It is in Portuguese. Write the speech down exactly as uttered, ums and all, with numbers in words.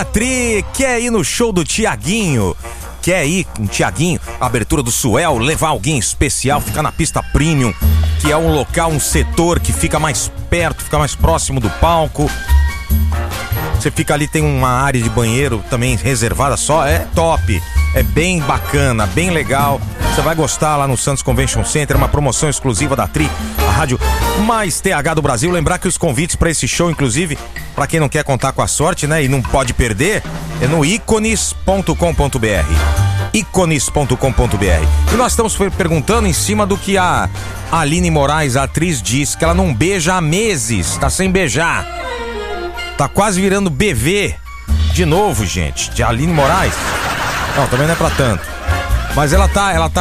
Tri, quer ir no show do Tiaguinho? Quer ir com o Tiaguinho, abertura do Suel, levar alguém especial, ficar na pista premium, que é um local, um setor que fica mais perto, fica mais próximo do palco. Você fica ali, tem uma área de banheiro também reservada só, é top. É bem bacana, bem legal. Você vai gostar lá no Santos Convention Center, uma promoção exclusiva da Tri, a rádio mais T H do Brasil. Lembrar que os convites para esse show, inclusive, para quem não quer contar com a sorte, né, e não pode perder, é no ícones ponto com ponto br. ícones ponto com ponto br. E nós estamos perguntando em cima do que a Aline Moraes, a atriz, diz, que ela não beija há meses, tá sem beijar. Tá quase virando B V de novo, gente, de Aline Moraes. Não, também não é pra tanto. Mas ela tá, ela tá